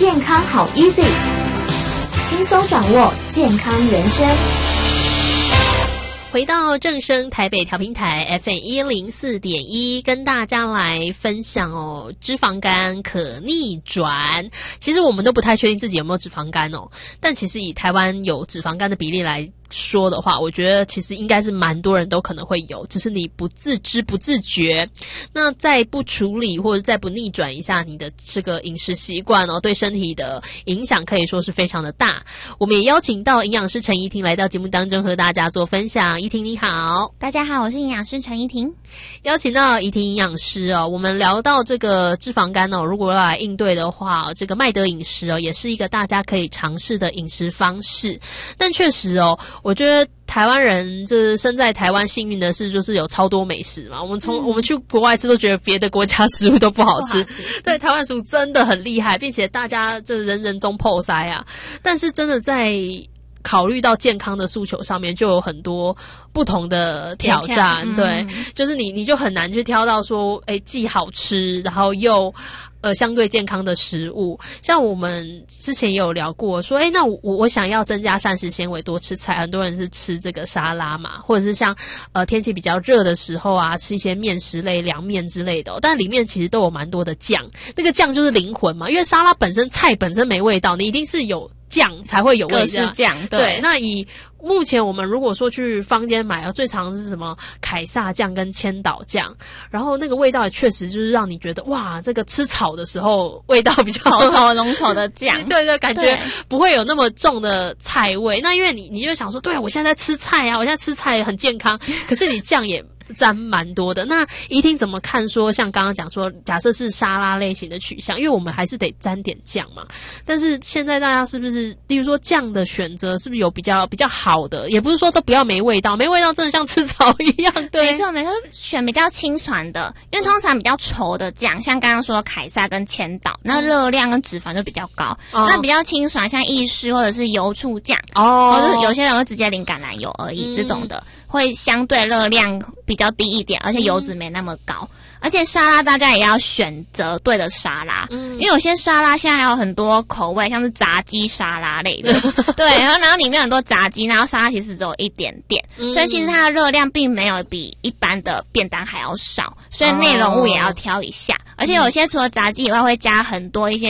健康好 easy， 轻松掌握健康人生。 回到正声台北调频台 FM104.1， 跟大家来分享哦，脂肪肝可逆转。其实我们都不太确定自己有没有脂肪肝哦，但其实以台湾有脂肪肝的比例来说的话，我觉得其实应该是蛮多人都可能会有，只是你不自知不自觉。那再不处理或者再不逆转一下你的这个饮食习惯哦，对身体的影响可以说是非常的大。我们也邀请到营养师陈怡婷来到节目当中和大家做分享。怡婷你好。 大家好，我是营养师陈怡婷。 邀请到怡婷营养师哦，我们聊到这个脂肪肝哦，如果要来应对的话，这个麦德饮食哦，也是一个大家可以尝试的饮食方式。但确实哦，我觉得台湾人这身在台湾幸运的是，就是有超多美食嘛。我们去国外吃都觉得别的国家食物都不好吃，对，台湾食物真的很厉害，并且大家这人人中破塞啊。但是真的在考虑到健康的诉求上面，就有很多不同的挑战，对，就是你就很难去挑到说，既好吃，然后又相对健康的食物。像我们之前也有聊过说，那我想要增加膳食纤维，多吃菜，很多人是吃这个沙拉嘛，或者是像天气比较热的时候啊，吃一些面食类、凉面之类的但里面其实都有蛮多的酱，那个酱就是灵魂嘛，因为沙拉本身菜本身没味道，你一定是有酱才会有味道，各式酱， 对。那以目前我们如果说去坊间买最常是什么凯撒酱跟千岛酱，然后那个味道也确实就是让你觉得哇，这个吃草的时候味道比较稠浓稠的酱， 对对，感觉不会有那么重的菜味。那因为你就想说，对，我现在在吃菜啊，我现在吃菜很健康，可是你酱也沾蛮多的。那怡婷怎么看说像刚刚讲说假设是沙拉类型的取向，因为我们还是得沾点酱嘛，但是现在大家是不是例如说酱的选择是不是有比较好的，也不是说都不要没味道，没味道真的像吃草一样，对， 没错没错，选比较清爽的，因为通常比较稠的酱像刚刚说的凯撒跟千岛，那热量跟脂肪就比较高，那比较清爽像意式或者是油醋酱或者是有些人会直接淋橄榄油而已，这种的会相对热量比较低一点，而且油脂没那么高。而且沙拉大家也要选择对的沙拉，因为有些沙拉现在还有很多口味，像是炸鸡沙拉类的，对，然后里面有很多炸鸡，然后沙拉其实只有一点点，所以其实它的热量并没有比一般的便当还要少，所以内容物也要挑一下。而且有些除了炸鸡以外会加很多一些